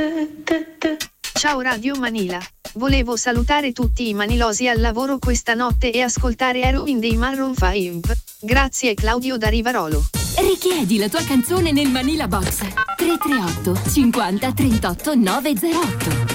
Ciao Radio Manila. Volevo salutare tutti i manilosi al lavoro questa notte e ascoltare Heroin dei Maroon 5. Grazie Claudio da Rivarolo. Richiedi la tua canzone nel Manila Box 338 50 38 908.